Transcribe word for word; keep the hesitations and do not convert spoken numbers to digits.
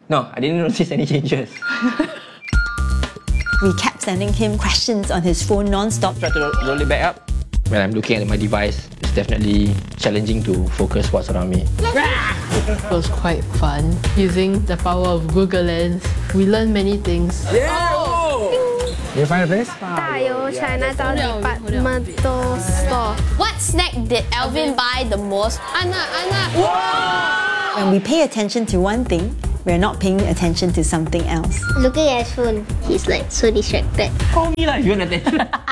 No, I didn't notice any changes. We kept sending him questions on his phone non-stop. Try to roll it back up. When I'm looking at my device, it's definitely challenging to focus what's around me. It was quite fun using the power of Google Lens. We learned many things. Yeah! Oh! Did you find a place? 大有 Chinatown departmental store. What snack did Alvin buy the most? Anna, Anna. When we pay attention to one thing, we're not paying attention to something else. Looking at his phone, he's like so distracted. Call me lah if you want attention.